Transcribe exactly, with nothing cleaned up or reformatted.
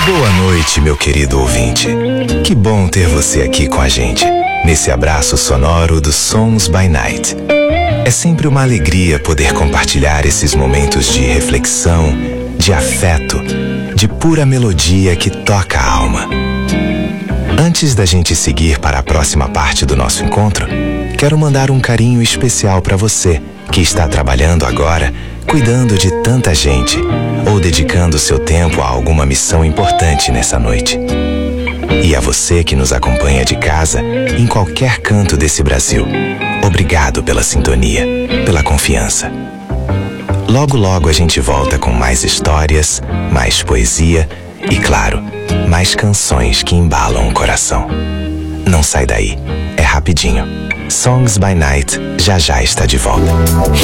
Boa noite, meu querido ouvinte. Que bom ter você aqui com a gente, nesse abraço sonoro do Songs by Night. É sempre uma alegria poder compartilhar esses momentos de reflexão, de afeto, de pura melodia que toca a alma. Antes da gente seguir para a próxima parte do nosso encontro, quero mandar um carinho especial para você que está trabalhando agora, cuidando de tanta gente, ou dedicando seu tempo a alguma missão importante nessa noite. E a você que nos acompanha de casa, em qualquer canto desse Brasil, obrigado pela sintonia, pela confiança. Logo logo a gente volta com mais histórias, mais poesia e, claro, mais canções que embalam o coração. Não sai daí, é rapidinho. Songs by Night já já está de volta.